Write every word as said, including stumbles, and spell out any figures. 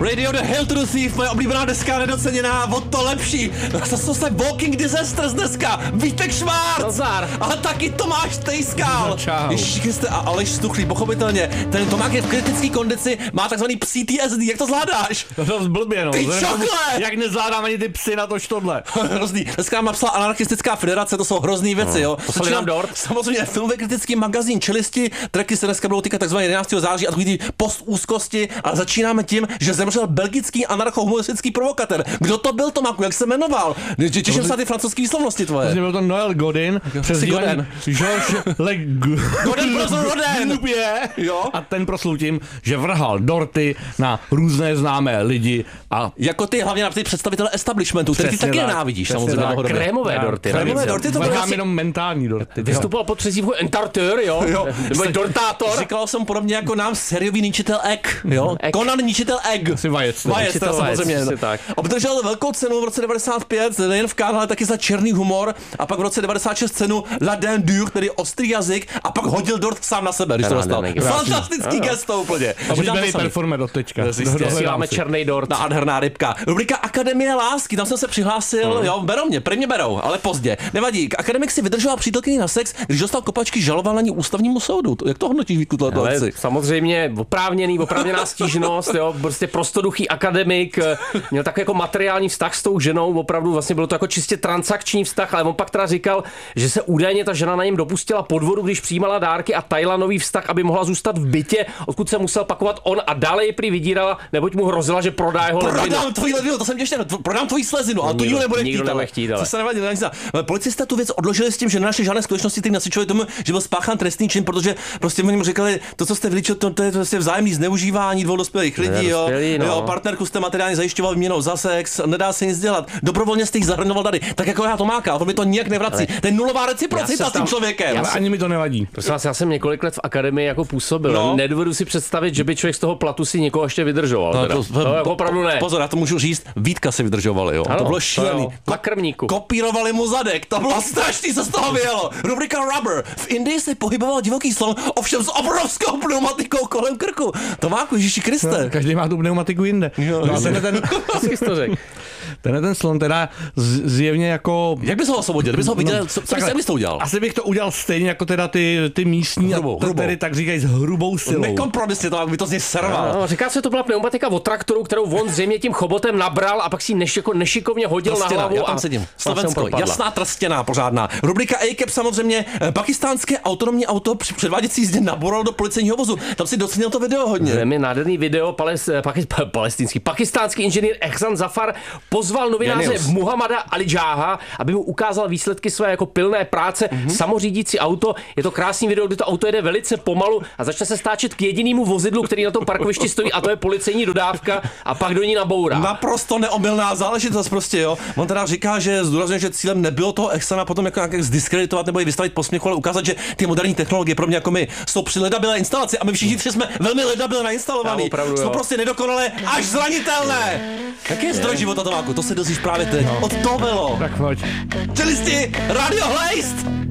Radio The Hail to the Thief, moje oblíbená deska, nedoceněná, o to lepší. Zase se Walking Disasters dneska, Vítek Švárc. Nazar. Ale taky Tomáš Tejskal. Čau. Ježíš Kriste, a Aleš Stuchlý, pochopitelně. Ten Tomáš je v kritické kondici, má takzvaný P T S D, jak to zvládáš? To blbě, no. Ty čokle! Jak nezvládám ani ty psy na to tohle. Hrozný. Dneska nám napsala Anarchistická federace, to jsou hrozný věci, no. Jo. Poslali nám dort. Samozřejmě filmový kritický magazín Čelisti, tracky se dneska budou týkat takzvaného jedenáctého září a takový ty postúzkosti, a začínáme tím, že zemřel belgický anarcho-humoristický provokatér. Kdo to byl, Tomáku, jak se jmenoval? Těším se na ty francouzské výslovnosti tvoje. Vlastně byl to Noel Godin, přes Godin. Georges Le Godin prosl Rodin. Jo. A ten proslul tím, že vrhal dorty na různé známé lidi a jako ty hlavně na ty představitele establishmentu, který ty taky nenávidíš, samozřejmě. Krémové dorty. Krémové dorty to vrhám asi... jenom mentální dorty. Vystupoval pod přezdívkou Entarteur, jo? Jo. Nebo dortátor. Říkal jsem podobně jako nám sériový ničitel Egg, jo? Egg. Conan ničitel Egg. Asi vajec. Vajec, teda vajec, samozřejmě. tak. Obdržel velkou cenu v roce devadesát pět, nejen v Cannes, ale taky za černý humor, a pak v roce devadesát šest cenu La Dent Dure, tedy ostrý jazyk, a pak hodil dort sám na sebe, když to dostal. Fantastický gesto úplně. Oblíbený performer do teďka. Posíláme černý dort. Nádherná rybka. Rubrika Akademie lásky, tam jsem se přihlásil, hmm. jo, berou mě, prvně berou, ale pozdě. Nevadí, akademik si vydržoval přítelkyni na sex, když dostal kopačky, žaloval na ní ústavnímu soudu. Jak to hodnotíš, Vítku, tohle věci? Samozřejmě oprávněný, oprávněná stížnost, jo, prostě prostoduchý akademik, měl takový jako materiální vztah s tou ženou, opravdu vlastně bylo to jako čistě transakční vztah, ale on pak teda říkal, že se údajně ta žena na něm dopustila podvodu, když přijímala dárky a tajila nový vztah, aby mohla zůstat v bytě, odkud se musel pakovat on, a dále ji prý vydírala, neboť mu hrozila, že prodá jeho ledvinu. Prodám tvoji ledvinu, to jsem těšně, prodám tvoji slezinu, ale to nikdo nebude chtít. Nebude chtít, ale. Co se nevadí, policisté tu věc odložili s tím, že nenašli žádné skutečnosti, ty nasvědčovali tomu, že byl spáchán trestný čin, protože prostě oni mu říkali, to, co jste vylíčil, to, to je prostě vzájemný zneužívání dvou dospělých lidí, jo. No. Jo, partnerku jste materiálně zajišťoval výměnou za sex, nedá se nic dělat. Dobrovolně jste jich zahrnoval tady, tak jako já Tomáka, on mi to nijak nevrací. To je nulová reciprocita s tím člověkem. Ale ani mi to nevadí. Prosím vás, já jsem několik let v akademii jako působil. No. Nedovedu si představit, že by člověk z toho platu si někoho ještě vydržoval. No, to, to, to jako opravdu ne. Pozor, já to můžu říct, Vítka si vydržovali, jo. Ano, to bylo šílený. To na krmníku. Kopírovali mu zadek, to bylo strašný, co z toho vyjelo. Rubrika Rubber. V Indii se pohyboval divoký slon, ovšem s obrovskou pneumatikou kolem krku. Tomáku, Ježíši Kriste. No, každý má tu pneumatiku jinde. Jo, no, ten, ten, to řekl. Tenhle ten slon teda zjevně jako... Jak bys ho osvobodil? Kdybys ho viděl, no, co, co bys, bys to udělal? Asi bych to udělal stejně jako teda ty, ty místní, hrubou, a tedy tak říkají s hrubou silou. Nekompromisně to, by to z něj serval. No, říká se, to byla pneumatika od traktoru, kterou on zřejmě tím chobotem nabral a pak si nešiko, nešikovně hodil Trstěná, na hlavu. já tam sedím. Slovensko, a jasná trstěná, pořádná. Rubrika A C A P samozřejmě, pakistánské autonomní auto při předváděcí jízdě naboralo do policejního vozu. Tam si docenil to video hodně. Je mi nádherný video, pales, pakis, palestinský, pakistánský inženýr Ehsan Zafar pozval novináře Muhammada Ali Jaha, aby mu ukázal výsledky své jako pilné práce. Mm-hmm. Samořídící auto, je to krásný video, kdy to auto jede velice pomalu a začne se stáčet k jedinému vozidlu, který na tom parkovišti stojí, a to je policejní dodávka, a pak do ní nabourá. Naprosto neomylná záležitost prostě, jo. On teda říká, že zdůrazňuje, že cílem nebylo toho Ehsana potom jako nějak zdiskreditovat nebo ji vystavit posměchu, ale ukázat, že ty moderní technologie pro mě jako my jsou při ledabilé instalaci a my všichni tři jsme velmi ledabilé nainstalovaní. Jsou prostě nedokonalé až zranitelné. Jaký je zdroj života, Tomáku? To se dozvíš právě teď. Od toho bylo. Tak pojď. Čelisti, Radio Hlejst!